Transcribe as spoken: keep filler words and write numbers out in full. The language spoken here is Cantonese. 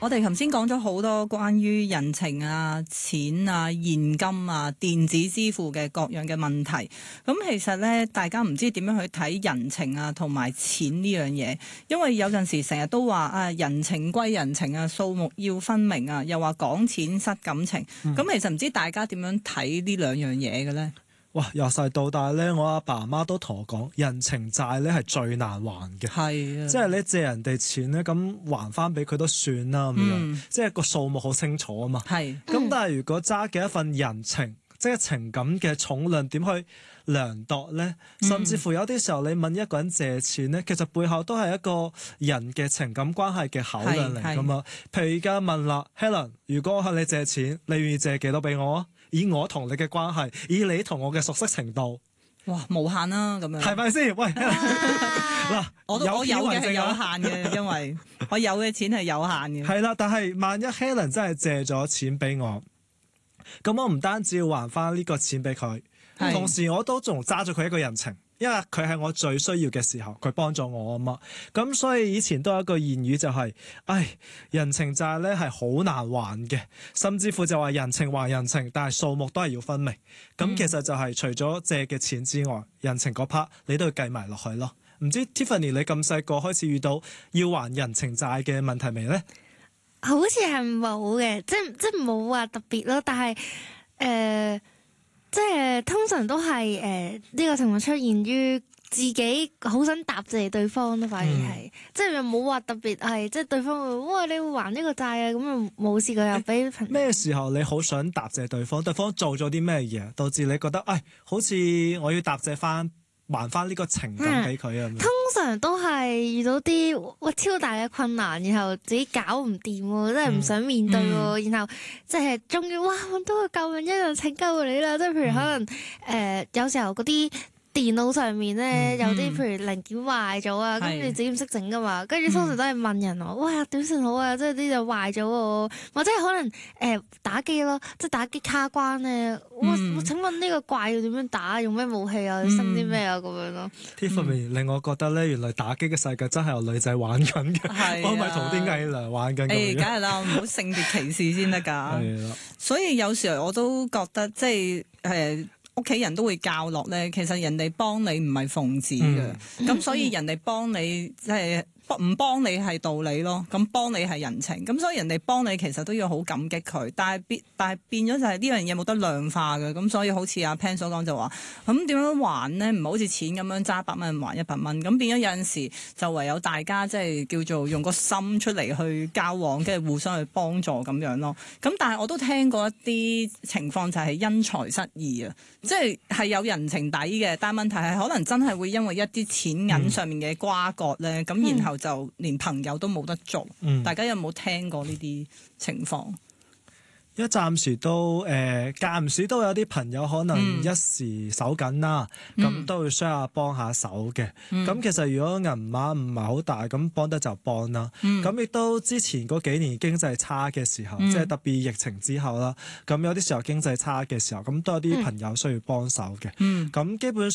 我哋頭先講咗好多關於人情啊、錢啊、現金啊、電子支付嘅各樣嘅問題。咁其實咧，大家唔知點樣去睇人情啊同埋錢呢樣嘢，因為有陣時成日都話啊，人情歸人情啊，數目要分明啊，又話講錢失感情。咁、嗯、其實唔知大家點樣睇呢兩樣嘢嘅咧？ 哇！由細到大咧，我阿爸阿媽都同我講，人情債咧係最難還嘅。 係啊， 即係你借人哋錢咧，咁還翻俾佢都算啦咁樣。嗯、即係個數目好清楚啊嘛。係。咁但係如果揸嘅一份人情，即係情感嘅重量，點去量度咧？甚至乎有啲時候你問一個人借錢咧，其實背後都係一個人嘅情感關係嘅考量嚟噶嘛。譬如而家問啦 ，Helen， 如果我向你借錢，你願意借幾多俾我啊？以我同你嘅關係，以你同我嘅熟悉程度， 哇，無限啦咁樣， 係咪先？喂，嗱、啊， 我都我有嘅係有限嘅，因為我有嘅錢係有限嘅。 係啦，但係萬一 Helen 真係借咗錢俾我，咁我唔單止要還翻呢個錢俾佢，同時我都仲揸咗佢一個人情。因為佢係我最需要嘅時候，佢幫咗我啊嘛，咁所以以前都有一個諺語就係、是，唉，人情債咧係好難還嘅，甚至乎就話人情還人情，但係數目都係要分明。咁、嗯、其實就係除咗借嘅錢之外，人情嗰 part 你都要計埋落去咯。唔知 Tiffany 你咁細個開始遇到要還人情債嘅問題未呢？ 好似係冇嘅，即係即係冇話特別咯，但係誒。呃即係通常都係誒呢個情況出現於自己好想答謝對方咯，反而係、嗯、即係又冇話特別係即係對方會哇你會還呢個債啊，咁又冇試過又俾咩時候你好想答謝對方？對方做咗啲咩嘢導致你覺得誒、哎、好似我要答謝翻還翻呢個情感俾佢啊？ 通常都係遇到啲哇超大嘅困難，然後自己搞唔掂喎，真係唔想面對喎，嗯、然後即係終於哇揾到個救命恩人拯救你啦！即係譬如可能誒、嗯呃、有時候嗰啲電腦上面咧、嗯、有啲譬如零件壞咗啊，咁、嗯、你自己唔識整噶嘛，跟住通常都係問人我，哇點算好啊？即係啲就壞咗喎，或者係可能誒、呃、打機咯，即係打機卡關咧，我、嗯、我請問呢個怪要點樣打？用咩武器啊？你生啲咩啊？咁樣咯。 Tiffany 令我覺得咧，原來打機嘅世界真係有女仔玩緊嘅，啊、我咪同啲偽娘玩緊咁樣。誒， 梗係啦，唔好性別歧視先得㗎。係所以有時候我都覺得即係誒。屋企人都會教落咧，其實人哋幫你唔係奉旨嘅，咁、嗯、所以人哋幫你即係唔幫你係道理咯，咁幫你係人情，咁所以人哋幫你其實都要好感激佢，但係變但係變咗就係呢樣嘢冇得量化嘅，咁所以好似阿 Pan 所講就話，咁點樣還呢？唔好似錢咁樣揸一百蚊還一百蚊，咁變咗有陣時就唯有大家即係叫做用個心出嚟去交往，跟住互相去幫助咁樣咯。咁但係我都聽過一啲情況就係因財失義啊，即係係有人情底嘅，但係問題係可能真係會因為一啲錢銀上面嘅瓜葛咧，咁、嗯、然後就連朋友都冇得做，嗯、大家有冇聽過呢啲情況？ 一暫時都誒間唔時都有啲朋友可能一時手緊啦，咁、嗯、都會需要幫下手嘅。咁、嗯、其實如果銀碼唔係好大，咁幫得就幫啦。咁亦、嗯、都之前嗰幾年經濟差嘅時候，嗯、即係特別疫情之後啦，咁有啲時候經濟差嘅時候，咁都有啲朋友需要幫手嘅。咁、嗯、基本